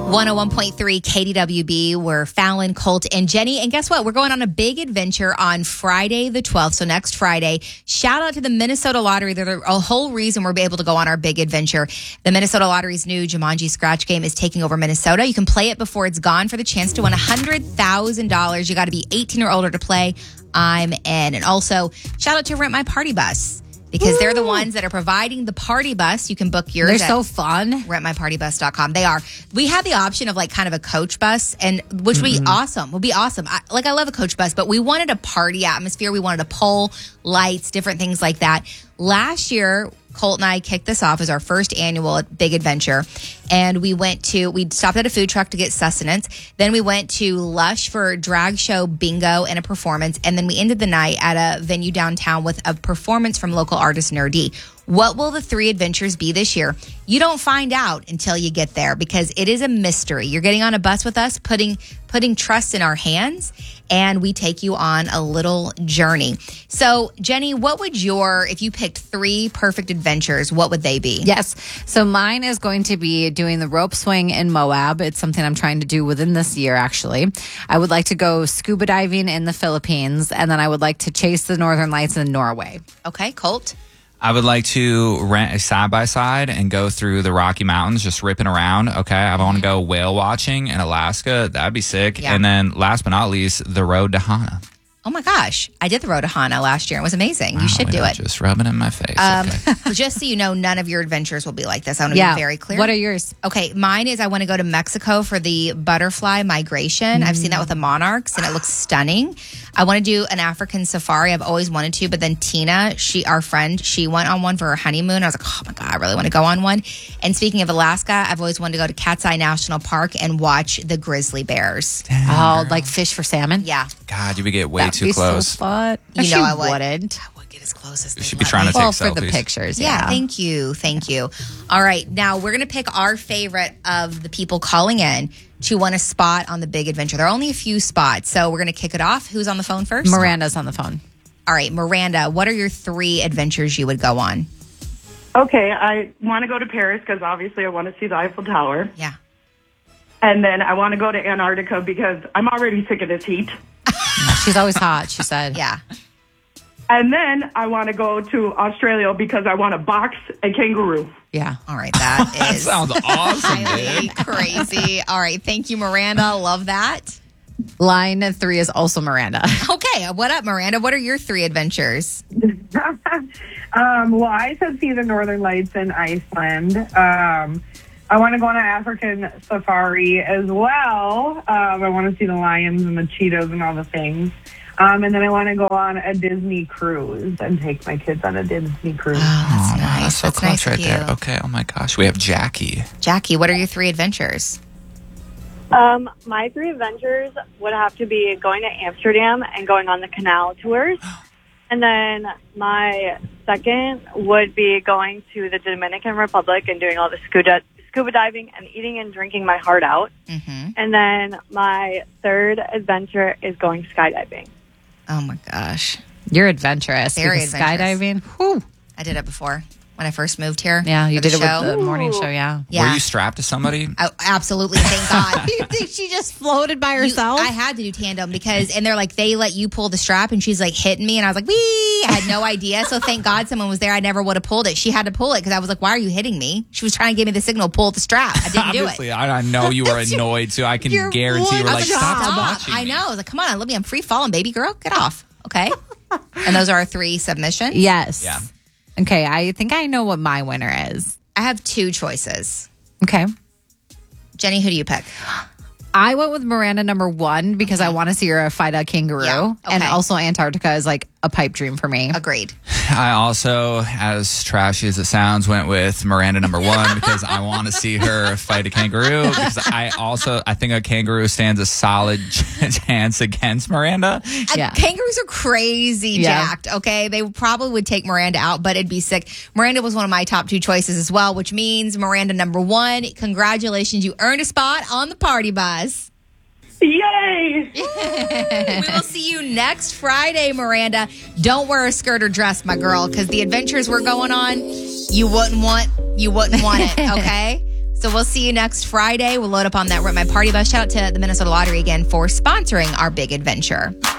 101.3 KDWB. We're Fallon, Colt, and Jenny. And guess what? We're going on a big adventure on Friday the 12th. So next Friday, shout out to the Minnesota Lottery. They're a whole reason we're able to go on our big adventure. The Minnesota Lottery's new Jumanji Scratch game is taking over Minnesota. You can play it before it's gone for the chance to win $100,000. You got to be 18 or older to play. I'm in. And also, shout out to Rent My Party Bus. Because they're the ones that are providing the party bus. You can book yours. They're so fun. RentMyPartyBus.com. They are. We have the option of like kind of a coach bus, and which would be awesome. Would be awesome. I love a coach bus, but we wanted a party atmosphere. We wanted a pole, lights, different things like that. Last year, Colt and I kicked this off as our first annual big adventure. And we stopped at a food truck to get sustenance. Then we went to Lush for a drag show, bingo, and a performance. And then we ended the night at a venue downtown with a performance from local artist Nerdy. What will the 3 adventures be this year? You don't find out until you get there because it is a mystery. You're getting on a bus with us, putting trust in our hands, and we take you on a little journey. So, Jenny, what would if you picked 3 perfect adventures, what would they be? Yes. So mine is going to be doing the rope swing in Moab. It's something I'm trying to do within this year, actually. I would like to go scuba diving in the Philippines, and then I would like to chase the Northern Lights in Norway. Okay, Colt? I would like to rent a side-by-side and go through the Rocky Mountains, just ripping around. Okay, I want to go whale watching in Alaska. That'd be sick. Yeah. And then last but not least, the road to Hana. Oh my gosh. I did the road to Hana last year. It was amazing. You should do it. Just rub it in my face. Okay. Just so you know, none of your adventures will be like this. I want to be very clear. What are yours? Okay, mine is I want to go to Mexico for the butterfly migration. I've seen that with the monarchs, and it looks stunning. I want to do an African safari. I've always wanted to, but then Tina, our friend, she went on one for her honeymoon. I was like, oh my God, I really want to go on one. And speaking of Alaska, I've always wanted to go to Cat's Eye National Park and watch the grizzly bears. Oh, like fish for salmon? Yeah. God, you would get way That'd too be close. So fun. You know I would. Wouldn't. I would get as close as You they should be let trying me. to take For the selfies. pictures, Yeah, thank you. All right, now we're going to pick our favorite of the people calling in to win a spot on the big adventure. There are only a few spots, so we're going to kick it off. Who's on the phone first? Miranda's on the phone. All right, Miranda, what are your 3 adventures you would go on? Okay, I want to go to Paris because obviously I want to see the Eiffel Tower. Yeah. And then I want to go to Antarctica because I'm already sick of this heat. She's always hot, she said. Yeah. And then I want to go to Australia because I want to box a kangaroo. Yeah. All right, that That is sounds awesome, highly dude. crazy. All right, thank you, Miranda. Love that. Line 3 is also Miranda. Okay, what up, Miranda? What are your 3 adventures? Well, I said see the Northern Lights in Iceland. I want to go on an African safari as well. I want to see the lions and the cheetahs and all the things. And then I want to go on a Disney cruise and take my kids on a Disney cruise. Oh, that's Oh, nice. that's so That's close nice right of you. there. Okay, oh my gosh. We have Jackie. Jackie, what are your 3 adventures? My 3 adventures would have to be going to Amsterdam and going on the canal tours. And then my second would be going to the Dominican Republic and doing all the scuba diving and eating and drinking my heart out. Mm-hmm. And then my 3rd adventure is going skydiving. Oh my gosh. You're adventurous. Very because adventurous. skydiving. Whew. I did it before when I first moved here. Yeah, you for the did it show. with the morning show, yeah. Yeah. Were you strapped to somebody? Oh, absolutely. Thank God. You think she just floated by herself? I had to do tandem and they're like, they let you pull the strap and she's like hitting me. And I was like, wee! I had no idea. So thank God someone was there. I never would have pulled it. She had to pull it because I was like, why are you hitting me? She was trying to give me the signal, pull the strap. I didn't do Obviously, it. I know you were annoyed, so I can Your guarantee you were one like, job. stop watching I me. know. I was like, come on, let me. I'm free falling, baby girl. Get off. Okay. And those are our 3 submissions. Yes. Yeah. Okay, I think I know what my winner is. I have 2 choices. Okay. Jenny, who do you pick? I went with Miranda number 1 because I want to see her fight a kangaroo. Yeah, And okay. also Antarctica is like a pipe dream for me. Agreed. I also, as trashy as it sounds, went with Miranda number 1 because I want to see her fight a kangaroo. Because I think a kangaroo stands a solid chance against Miranda. Yeah. Kangaroos are crazy Yeah. jacked, okay? They probably would take Miranda out, but it'd be sick. Miranda was one of my top 2 choices as well, which means Miranda number 1. Congratulations. You earned a spot on the party bus. Yay! We will see you next Friday, Miranda. Don't wear a skirt or dress, my girl, because the adventures we're going on, you wouldn't want it, okay? So So we'll see you next Friday. We'll load up on that Rent My Party Bus. Shout out to the Minnesota Lottery again for sponsoring our big adventure.